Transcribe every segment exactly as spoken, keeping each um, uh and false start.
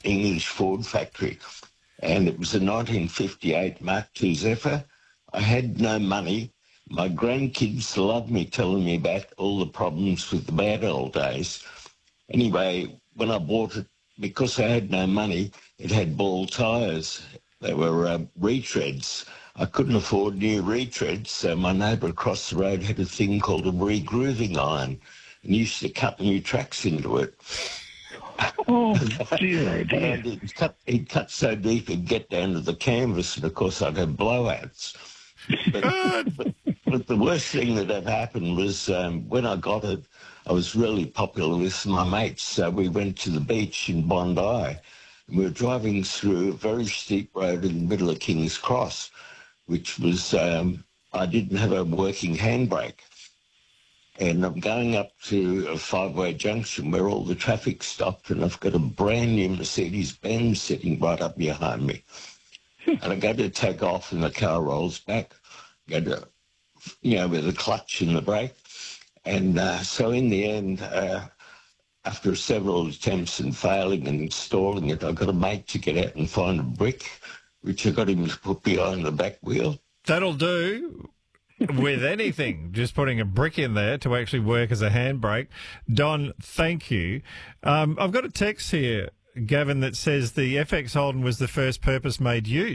English Ford factory, and it was a nineteen fifty-eight Mark two Zephyr. I had no money. My grandkids loved me telling me about all the problems with the bad old days. Anyway, when I bought it, because I had no money, it had bald tyres. They were uh, retreads. I couldn't afford new retreads, so my neighbour across the road had a thing called a regrooving iron and used to cut new tracks into it. Oh, dear, dear. And he'd cut, he'd cut so deep it'd get down to the canvas, and of course I'd have blowouts. But, but, but the worst thing that had happened was um, when I got it, I was really popular with my mates. So we went to the beach in Bondi, and we were driving through a very steep road in the middle of King's Cross, which was, um, I didn't have a working handbrake. And I'm going up to a five-way junction where all the traffic stopped, and I've got a brand new Mercedes-Benz sitting right up behind me. And I go to take off, and the car rolls back. Go to, you know, with the clutch and the brake. And uh, so in the end, uh, after several attempts and failing and installing it, I got a mate to get out and find a brick, which I got him to put behind the back wheel. That'll do with anything, just putting a brick in there to actually work as a handbrake. Don, thank you. Um, I've got a text here, Gavin, that says the F X Holden was the first purpose-made ute.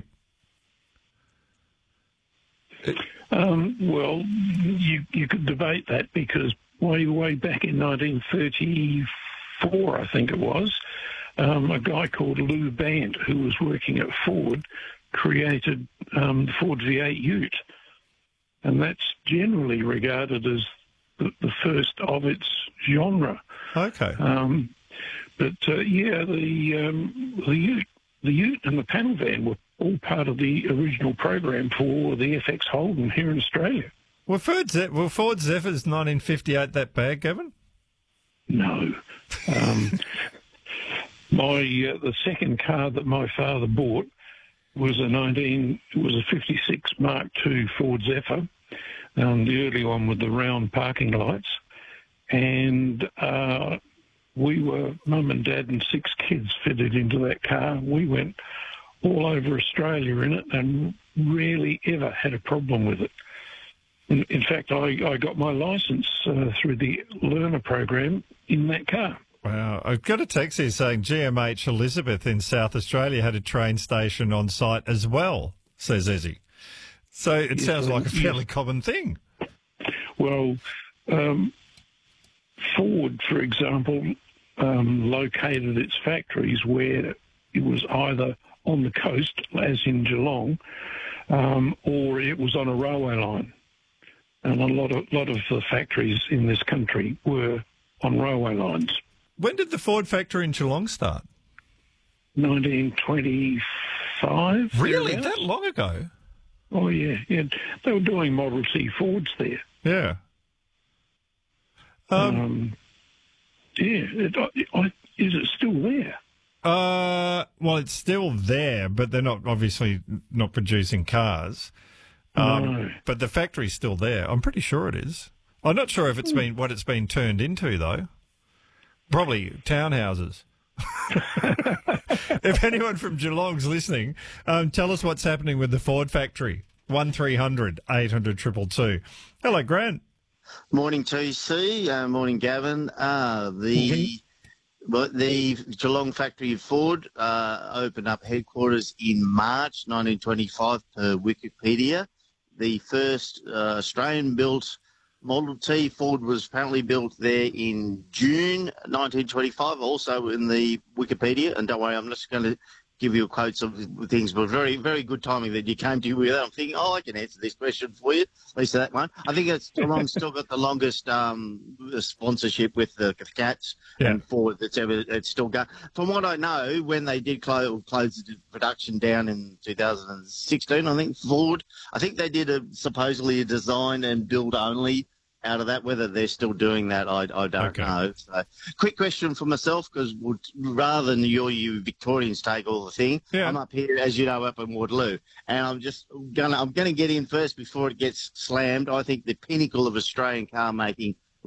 Um, well, you you could debate that because way, way back in nineteen thirty-four, I think it was, um, a guy called Lou Band, who was working at Ford, created um, the Ford V eight ute. And that's generally regarded as the, the first of its genre. Okay. Um, but, uh, yeah, the, um, the ute, the ute and the panel van were all part of the original program for the F X Holden here in Australia. Were Ford, Ze- were Ford Zephyrs nineteen fifty-eight that bad, Gavin? No. Um, my uh, the second car that my father bought was a nineteen it was a fifty-six Mark two Ford Zephyr, um, the early one with the round parking lights, and uh, we were mum and dad and six kids fitted into that car. We went all over Australia in it and rarely ever had a problem with it. In, in fact, I, I got my licence uh, through the learner program in that car. Wow. I've got a text here saying G M H Elizabeth in South Australia had a train station on site as well, says Ezzy. So it Yes, sounds like a fairly yes. common thing. Well, um, Ford, for example, um, located its factories where it was either on the coast, as in Geelong, um, or it was on a railway line. And a lot of lot of the factories in this country were on railway lines. When did the Ford factory in Geelong start? nineteen twenty-five. Really? thereabouts. That long ago? Oh, yeah. yeah. They were doing Model T Fords there. Yeah. Um, Um, yeah. It, I, I, is it still there? uh, well, it's still there, but they're not obviously not producing cars. Um, No. But the factory's still there. I'm pretty sure it is. I'm not sure if it's been what it's been turned into, though. Probably townhouses. If anyone from Geelong's listening, um, tell us what's happening with the Ford factory. one three hundred eight hundred two two two. Hello, Grant. Morning, T C. Uh, morning, Gavin. Uh, the well, the Geelong factory of Ford uh, opened up headquarters in March nineteen twenty-five per Wikipedia. The first uh, Australian-built Model T Ford was apparently built there in June nineteen twenty-five, also in the Wikipedia. And don't worry, I'm just going to give you quotes of things, but very, very good timing that you came to with that. I'm thinking, oh, I can answer this question for you, at least that one. I think it's Geelong's still got the longest um, sponsorship with the Cats Yeah. and Ford that's ever it's still going. From what I know, when they did close, close the production down in two thousand sixteen, I think Ford, I think they did a supposedly a design and build only out of that. Whether they're still doing that, I, I don't Okay. know. So, quick question for myself, because rather than you, you Victorians take all the thing, Yeah. I'm up here, as you know, up in Waterloo, and I'm just gonna I'm gonna get in first before it gets slammed. I think the pinnacle of Australian car making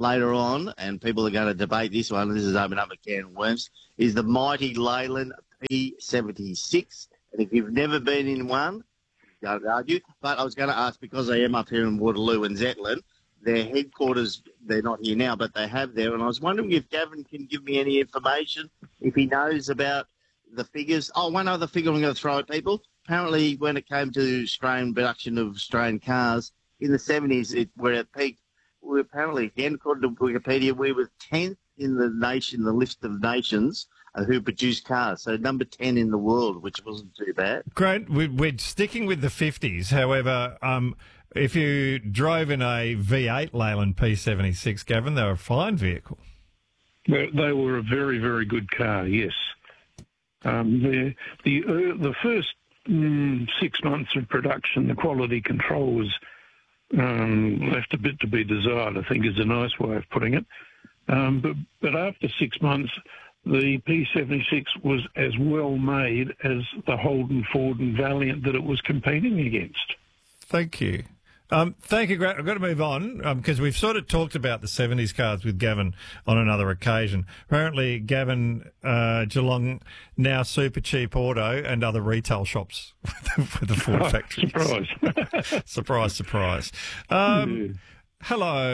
later on, and people are going to debate this one, this is opening up a can of worms, is the mighty Leyland P seventy-six. And if you've never been in one, don't argue. But I was going to ask, because I am up here in Waterloo and Zetland, their headquarters, they're not here now, but they have there. And I was wondering if Gavin can give me any information, if he knows about the figures. Oh, one other figure I'm going to throw at people. Apparently, when it came to Australian production of Australian cars, in the seventies, it, where it peaked, we apparently, again, according to Wikipedia, we were tenth in the nation, the list of nations uh, who produce cars. So number ten in the world, which wasn't too bad. Great. We- We're sticking with the fifties. However, um, if you drove in a V eight Leyland P seventy-six, Gavin, they were a fine vehicle. They they were a very, very good car, yes. Um, the the, uh, the first mm, six months of production, the quality control was um, left a bit to be desired, I think is a nice way of putting it. Um, but, but after six months, the P seventy-six was as well made as the Holden, Ford and Valiant that it was competing against. Thank you. Um, thank you, Grant. I've got to move on because um, we've sort of talked about the seventies cars with Gavin on another occasion. Apparently, Gavin, uh, Geelong, now Super Cheap Auto and other retail shops with the Ford Oh, factories. surprise. surprise, surprise. Um, Yeah. Hello,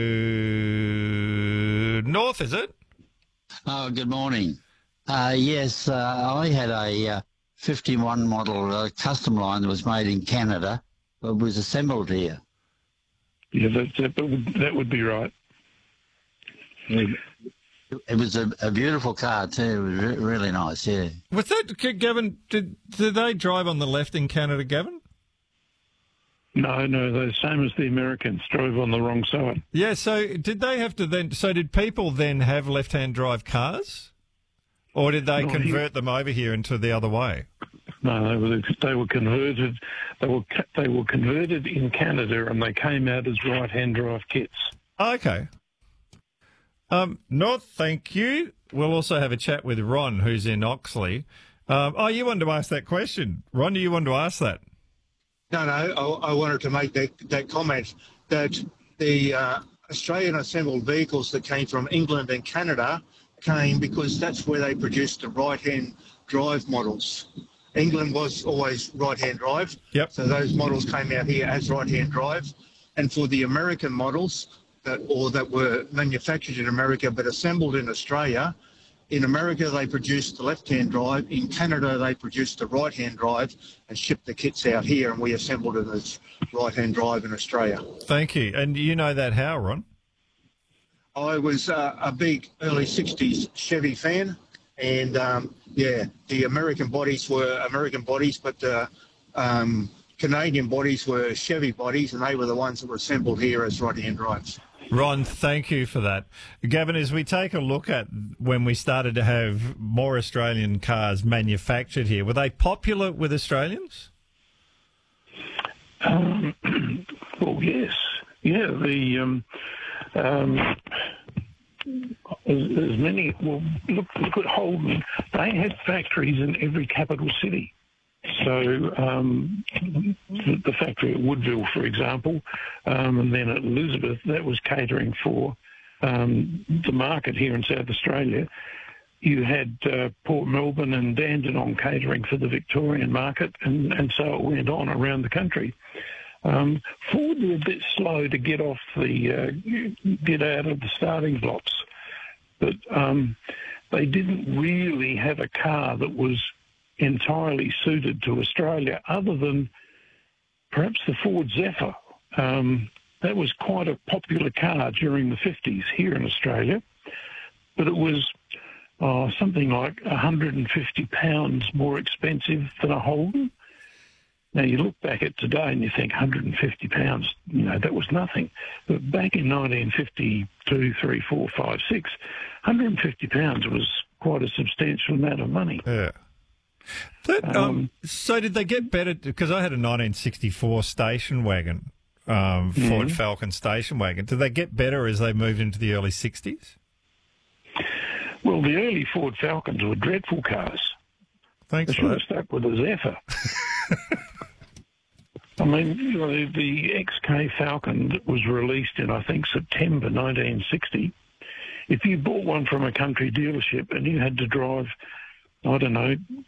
North, is it? Oh, good morning. Uh, yes, uh, I had a uh, fifty-one model uh, custom line that was made in Canada, but was assembled here. Yeah, that, that, would, that would be right. It was a, a beautiful car too. It was re- really nice, yeah. Was that, Gavin, did, did they drive on the left in Canada, Gavin? No, no, the same as the Americans, drove on the wrong side. Yeah, so did they have to then, so did people then have left-hand drive cars? Or did they No, convert them over here into the other way? No, they were they were converted. They were they were converted in Canada, and they came out as right-hand drive kits. Okay. Um, North, thank you. We'll also have a chat with Ron, who's in Oxley. Um, oh, you wanted to ask that question. Ron, do you want to ask that? No, no, I, I wanted to make that, that comment that the uh, Australian assembled vehicles that came from England and Canada came because that's where they produced the right-hand drive models. England was always right-hand drive, Yep. so those models came out here as right-hand drive. And for the American models, that or that were manufactured in America but assembled in Australia, in America they produced the left-hand drive. In Canada they produced the right-hand drive and shipped the kits out here, and we assembled it as right-hand drive in Australia. Thank you. And you know that how, Ron? I was uh, a big early sixties Chevy fan, and um, yeah, the American bodies were American bodies, but the um, Canadian bodies were Chevy bodies, and they were the ones that were assembled here as right-hand drives. Ron, thank you for that. Gavin, as we take a look at when we started to have more Australian cars manufactured here, were they popular with Australians? Um, well, yes, yeah. The um, um, as, as many. Well, look, look at Holden. They had factories in every capital city. So um, the, the factory at Woodville, for example, um, and then at Elizabeth, that was catering for um, the market here in South Australia. You had uh, Port Melbourne and Dandenong catering for the Victorian market, and, and so it went on around the country. Um, Ford were a bit slow to get off the uh, get out of the starting blocks, but um, they didn't really have a car that was entirely suited to Australia, other than perhaps the Ford Zephyr. Um, that was quite a popular car during the fifties here in Australia, but it was oh, something like one hundred fifty pounds more expensive than a Holden. Now, you look back at today and you think one hundred fifty pounds, you know, that was nothing. But back in nineteen fifty-two, three, four, five, six, one hundred fifty pounds was quite a substantial amount of money. Yeah. That, um, Um, so did they get better? Because I had a nineteen sixty-four station wagon, um, Ford Mhm. Falcon station wagon. Did they get better as they moved into the early sixties? Well, the early Ford Falcons were dreadful cars. Thanks They for should that. have stuck with a Zephyr. I mean, you know, the, the X K Falcon that was released in, I think, September nineteen sixty, if you bought one from a country dealership and you had to drive, I don't know,